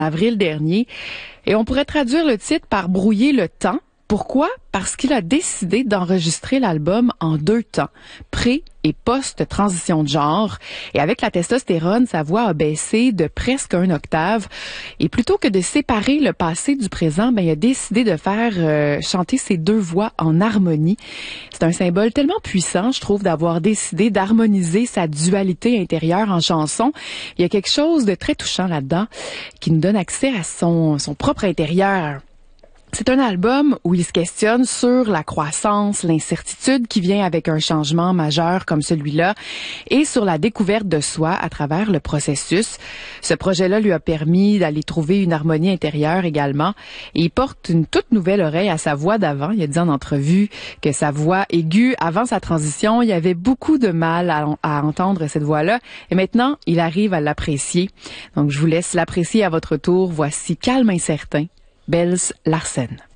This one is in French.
avril dernier. Et on pourrait traduire le titre par brouiller le temps. Pourquoi? Parce qu'il a décidé d'enregistrer l'album en 2 temps, pré- et post-transition de genre. Et avec la testostérone, sa voix a baissé de presque 1 octave. Et plutôt que de séparer le passé du présent, il a décidé de faire chanter ces 2 voix en harmonie. C'est un symbole tellement puissant, je trouve, d'avoir décidé d'harmoniser sa dualité intérieure en chanson. Il y a quelque chose de très touchant là-dedans qui nous donne accès à son propre intérieur. C'est un album où il se questionne sur la croissance, l'incertitude qui vient avec un changement majeur comme celui-là et sur la découverte de soi à travers le processus. Ce projet-là lui a permis d'aller trouver une harmonie intérieure également et il porte une toute nouvelle oreille à sa voix d'avant. Il a dit en entrevue que sa voix aiguë, avant sa transition, il y avait beaucoup de mal à entendre cette voix-là et maintenant, il arrive à l'apprécier. Donc, je vous laisse l'apprécier à votre tour. Voici Calme Incertain. Bells Larsen.